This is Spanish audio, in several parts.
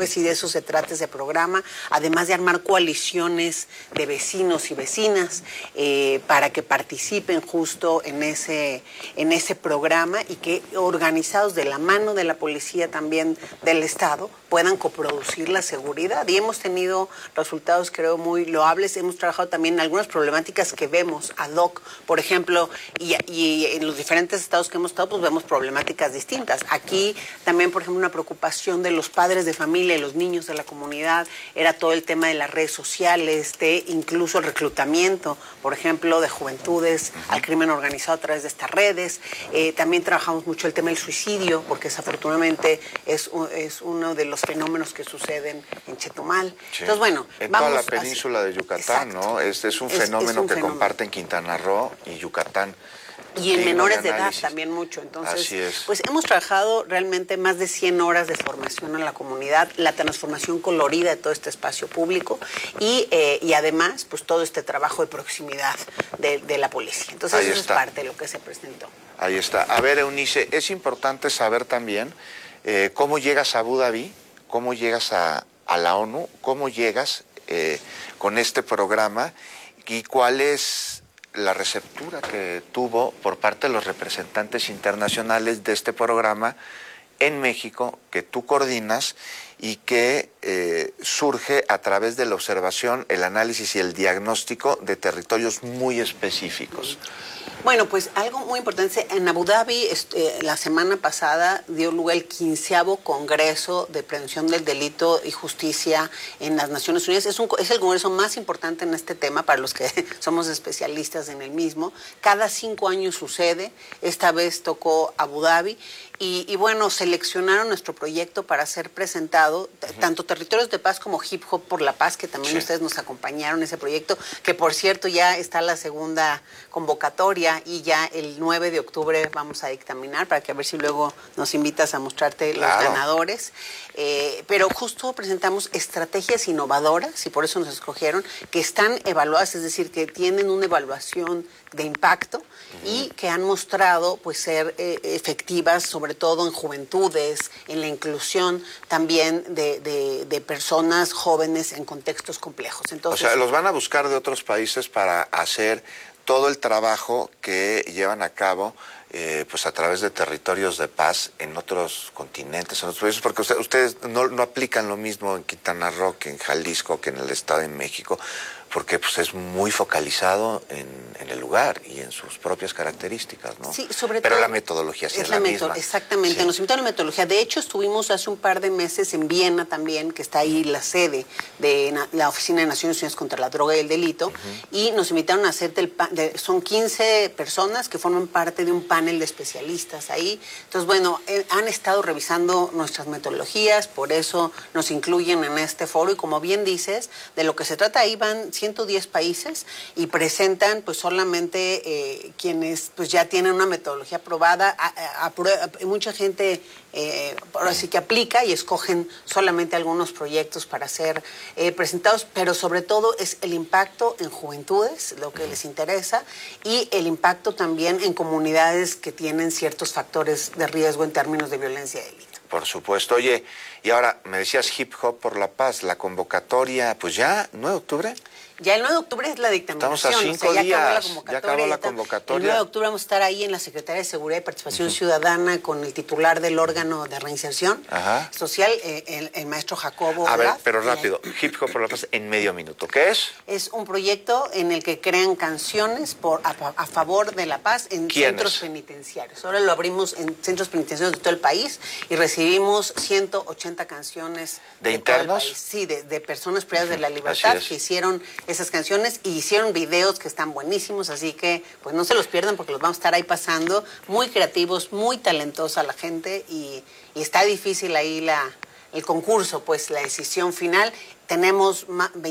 que sí de eso se trata ese programa, además de armar coaliciones de vecinos y vecinas para que participen justo en ese programa y que organizados de la mano de la policía también del Estado puedan coproducir la seguridad. Y hemos tenido resultados, creo, muy loables. Hemos trabajado también en algunas problemáticas que vemos ad hoc, por ejemplo, y en los diferentes estados que hemos estado, pues vemos problemáticas distintas. Aquí también, por ejemplo, una preocupación de los padres de familia y los niños de la comunidad era todo el tema de las redes sociales, de incluso el reclutamiento, por ejemplo, de juventudes al crimen organizado a través de estas redes. También trabajamos mucho el tema del suicidio, porque desafortunadamente es uno de los fenómenos que suceden en Chetumal. Sí. Entonces, bueno, en vamos toda la península de Yucatán, exacto. ¿no? Es un fenómeno que comparten Quintana Roo y Yucatán. Y en menores de edad también mucho. Entonces, así es. Pues hemos trabajado realmente más de 100 horas de formación en la comunidad, la transformación colorida de todo este espacio público y además, pues todo este trabajo de proximidad de la policía. Entonces, eso es parte de lo que se presentó. Ahí está. A ver, Eunice, es importante saber también cómo llegas a Abu Dhabi, cómo llegas a la ONU, cómo llegas con este programa y cuál es la receptura que tuvo por parte de los representantes internacionales de este programa en México, que tú coordinas y que surge a través de la observación, el análisis y el diagnóstico de territorios muy específicos. Bueno, pues algo muy importante, en Abu Dhabi la semana pasada dio lugar el 15º Congreso de Prevención del Delito y Justicia en las Naciones Unidas. Es el congreso más importante en este tema para los que somos especialistas en el mismo. Cada 5 años sucede, esta vez tocó Abu Dhabi. Y bueno, seleccionaron nuestro proyecto para ser presentado, tanto Territorios de Paz como Hip Hop por la Paz, que también ustedes nos acompañaron en ese proyecto, que por cierto ya está la segunda convocatoria y ya el 9 de octubre vamos a dictaminar para que a ver si luego nos invitas a mostrarte los ganadores. Pero justo presentamos estrategias innovadoras, y por eso nos escogieron, que están evaluadas, es decir, que tienen una evaluación de impacto y que han mostrado pues ser efectivas, sobre todo en juventudes, en la inclusión también de personas jóvenes en contextos complejos. Entonces, o sea, los van a buscar de otros países para hacer todo el trabajo que llevan a cabo pues a través de Territorios de Paz en otros continentes, en otros países, porque ustedes no aplican lo mismo en Quintana Roo que en Jalisco, que en el Estado de México, porque pues es muy focalizado en el lugar y en sus propias características, ¿no? Sí, sobre Pero todo la metodología sí es la misma. Exactamente, sí. Nos invitaron a la metodología. De hecho, estuvimos hace un par de meses en Viena también, que está ahí la sede de la Oficina de Naciones Unidas contra la Droga y el Delito, y nos invitaron a hacer son 15 personas que forman parte de un panel de especialistas ahí. Entonces, bueno, han estado revisando nuestras metodologías, por eso nos incluyen en este foro, y como bien dices, de lo que se trata ahí van 110 países y presentan pues solamente quienes pues ya tienen una metodología aprobada. Mucha gente ahora sí que aplica y escogen solamente algunos proyectos para ser presentados, pero sobre todo es el impacto en juventudes, lo que les interesa, y el impacto también en comunidades que tienen ciertos factores de riesgo en términos de violencia y delito. Por supuesto. Oye, y ahora me decías Hip Hop por la Paz, la convocatoria, pues ya, 9 de octubre. Ya el 9 de octubre es la dictaminación. Estamos a 5 días, ya acabó la convocatoria. El 9 de octubre vamos a estar ahí en la Secretaría de Seguridad y Participación Ciudadana con el titular del órgano de reinserción social, el maestro Jacobo. A ver, pero rápido, Hip Hop por la Paz en medio minuto. ¿Qué es? Es un proyecto en el que crean canciones a favor de la paz en centros penitenciarios. Ahora lo abrimos en centros penitenciarios de todo el país y recibimos 180 canciones de internos. Sí, de personas privadas de la libertad que hicieron esas canciones y hicieron videos que están buenísimos, así que pues no se los pierdan porque los vamos a estar ahí pasando, muy creativos, muy talentosa la gente y está difícil ahí el concurso, pues la decisión final. Tenemos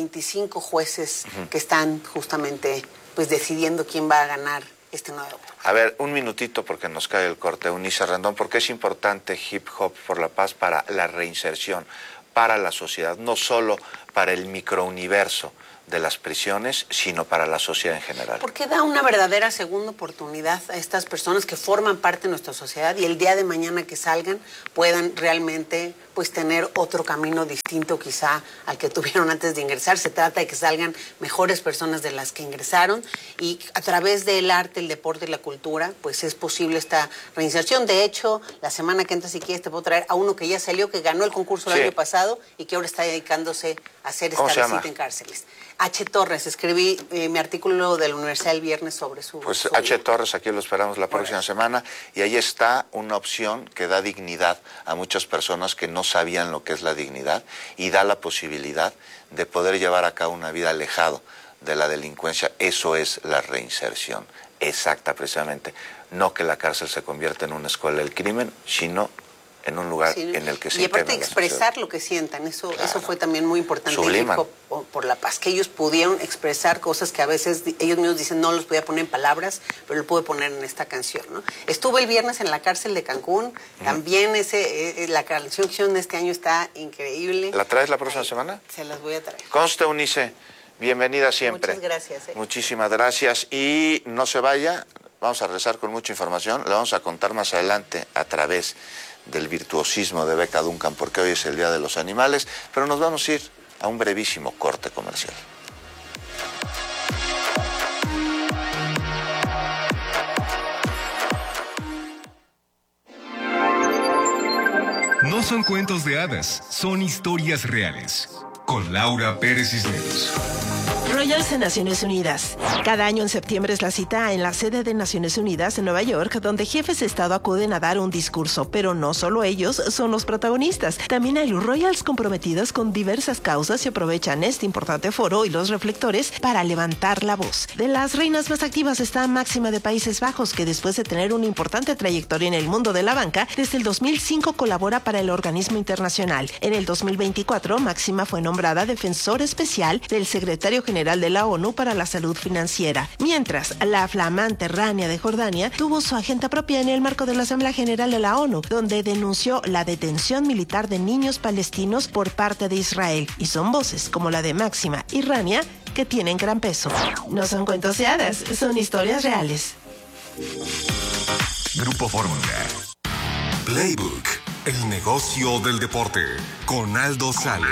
25 jueces que están justamente pues decidiendo quién va a ganar este 9 de octubre. A ver, un minutito porque nos cae el corte, Eunice Rendón, porque es importante Hip Hop por la Paz para la reinserción, para la sociedad, no solo para el microuniverso de las prisiones, sino para la sociedad en general. Porque da una verdadera segunda oportunidad a estas personas que forman parte de nuestra sociedad y el día de mañana que salgan puedan realmente pues tener otro camino distinto quizá al que tuvieron antes de ingresar. Se trata de que salgan mejores personas de las que ingresaron y a través del arte, el deporte y la cultura pues es posible esta reinserción. De hecho, la semana que entra, si quieres, te puedo traer a uno que ya salió, que ganó el concurso el año pasado y que ahora está dedicándose a hacer esta visita en cárceles. H. Torres, escribí mi artículo de la universidad el viernes sobre su... Pues H. Torres, aquí lo esperamos la próxima semana, y ahí está una opción que da dignidad a muchas personas que no sabían lo que es la dignidad y da la posibilidad de poder llevar a cabo una vida alejado de la delincuencia. Eso es la reinserción exacta, precisamente. No que la cárcel se convierta en una escuela del crimen, sino en un lugar en el que se... Y aparte expresar lo que sientan, eso fue también muy importante en México por la paz, que ellos pudieron expresar cosas que a veces ellos mismos dicen no los podía poner en palabras, pero lo pude poner en esta canción, ¿no? Estuve el viernes en la cárcel de Cancún, también la canción que hicieron este año está increíble. ¿La traes la próxima semana? Se las voy a traer. Conste, Eunice, bienvenida siempre. Muchas gracias. Muchísimas gracias, y no se vaya, vamos a regresar con mucha información, la vamos a contar más adelante a través del virtuosismo de Beca Duncan, porque hoy es el Día de los Animales, pero nos vamos a ir a un brevísimo corte comercial. No son cuentos de hadas, son historias reales. Con Laura Pérez Cisneros. Royals en Naciones Unidas. Cada año en septiembre es la cita en la sede de Naciones Unidas en Nueva York, donde jefes de Estado acuden a dar un discurso, pero no solo ellos son los protagonistas. También hay los Royals comprometidos con diversas causas y aprovechan este importante foro y los reflectores para levantar la voz. De las reinas más activas está Máxima de Países Bajos, que después de tener una importante trayectoria en el mundo de la banca, desde el 2005 colabora para el organismo internacional. En el 2024, Máxima fue nombrada defensor especial del secretario general de la ONU para la salud financiera, mientras la flamante Rania de Jordania tuvo su agenda propia en el marco de la Asamblea General de la ONU, donde denunció la detención militar de niños palestinos por parte de Israel, y son voces como la de Máxima y Rania que tienen gran peso. No son cuentos de hadas, son historias reales. Grupo Fórmula. Playbook, el negocio del deporte, con Aldo Sales.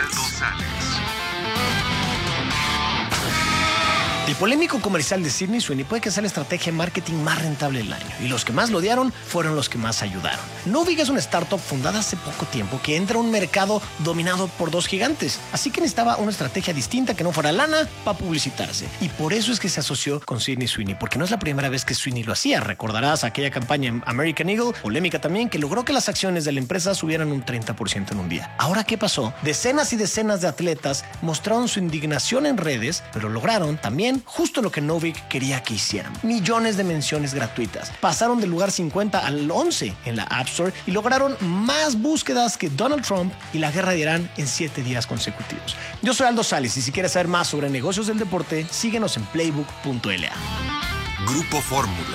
El polémico comercial de Sydney Sweeney puede que sea la estrategia de marketing más rentable del año, y los que más lo odiaron fueron los que más ayudaron. Novig es una startup fundada hace poco tiempo que entra a un mercado dominado por dos gigantes, así que necesitaba una estrategia distinta que no fuera lana para publicitarse, y por eso es que se asoció con Sydney Sweeney, porque no es la primera vez que Sweeney lo hacía. Recordarás aquella campaña en American Eagle, polémica también, que logró que las acciones de la empresa subieran un 30% en un día. Ahora, ¿qué pasó? Decenas y decenas de atletas mostraron su indignación en redes, pero lograron también justo lo que Novig quería que hicieran: millones de menciones gratuitas. Pasaron del lugar 50 al 11 en la App Store y lograron más búsquedas que Donald Trump y la guerra de Irán en 7 días consecutivos. Yo soy Aldo Sales, y si quieres saber más sobre negocios del deporte, síguenos en playbook.la. Grupo Fórmula.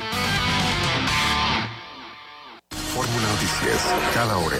Fórmula Noticias, cada hora.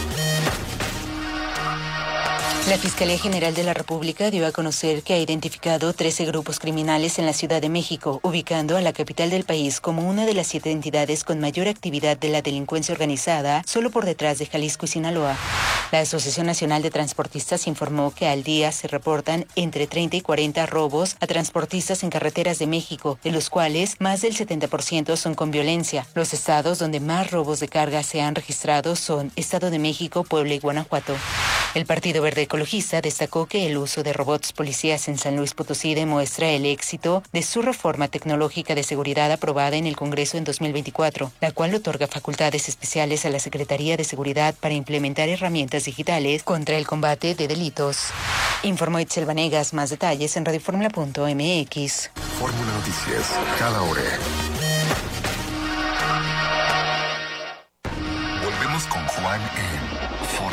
La Fiscalía General de la República dio a conocer que ha identificado 13 grupos criminales en la Ciudad de México, ubicando a la capital del país como una de las 7 entidades con mayor actividad de la delincuencia organizada, solo por detrás de Jalisco y Sinaloa. La Asociación Nacional de Transportistas informó que al día se reportan entre 30 y 40 robos a transportistas en carreteras de México, de los cuales más del 70% son con violencia. Los estados donde más robos de carga se han registrado son Estado de México, Puebla y Guanajuato. El Partido Verde Ecologista destacó que el uso de robots policías en San Luis Potosí demuestra el éxito de su reforma tecnológica de seguridad aprobada en el Congreso en 2024, la cual otorga facultades especiales a la Secretaría de Seguridad para implementar herramientas digitales contra el combate de delitos. Informó Itzel Vanegas. Más detalles en radioformula.mx. Fórmula Noticias, cada hora. Volvemos con Juan en